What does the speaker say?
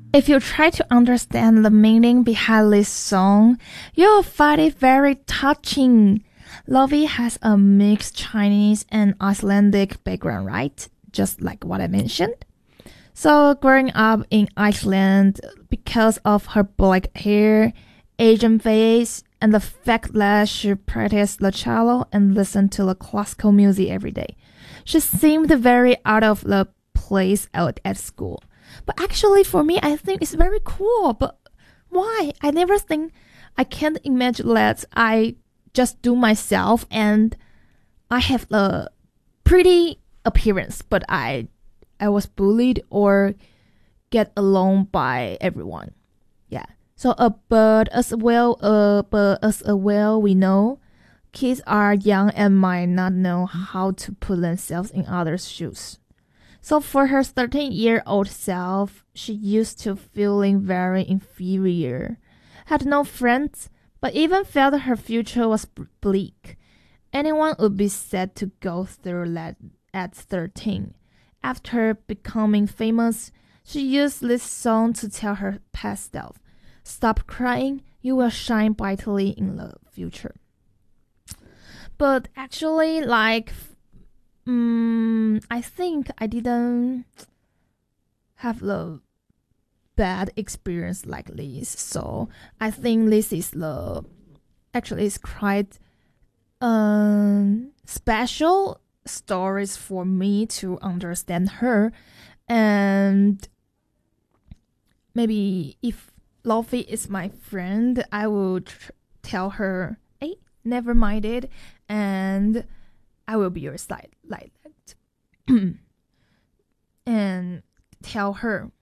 If you try to understand the meaning behind this song, you'll find it very touching. Lovey has a mixed Chinese and Icelandic background, right? Just like what I mentioned. So growing up in Iceland, because of her black hair, Asian face, and the fact that she practiced the cello and listened to the classical music every day, she seemed very out of the place out at school. But actually, for me, I think it's very cool. But why? I can't imagine that I just do myself and I have a pretty appearance, but I was bullied or get along by everyone. Yeah. So, but as well, we know kids are young and might not know how to put themselves in others' shoes. So for her 13-year-old self, she used to feeling very inferior, had no friends, but even felt her future was bleak. Anyone would be sad to go through that at 13. After becoming famous, she used this song to tell her past self, "Stop crying, you will shine brightly in the future." But actually, I think I didn't have the bad experience like this. So I think this is it's quite special stories for me to understand her. And maybe if Lovey is my friend, I would tell her, hey, never mind it, and I will be your side like that. And tell her